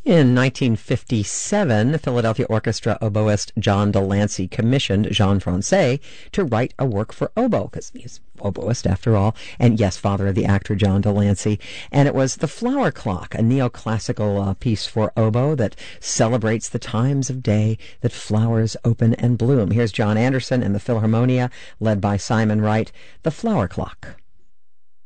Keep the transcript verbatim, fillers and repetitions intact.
In nineteen fifty-seven, the Philadelphia Orchestra oboist John Delancey commissioned Jean Francais to write a work for oboe, because he's oboist after all, and yes, father of the actor John Delancey. And it was The Flower Clock, a neoclassical uh, piece for oboe that celebrates the times of day that flowers open and bloom. Here's John Anderson and the Philharmonia, led by Simon Wright, The Flower Clock.